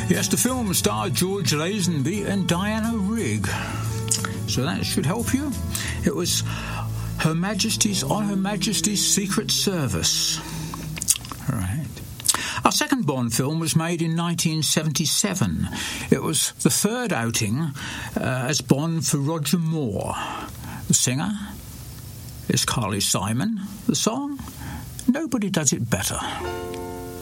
Yes, the film starred George Lazenby and Diana Rigg, so that should help you. It was Her Majesty's Secret Service. All right. Our second Bond film was made in 1977. It was the third outing as Bond for Roger Moore. The singer is Carly Simon. The song, Nobody Does It Better.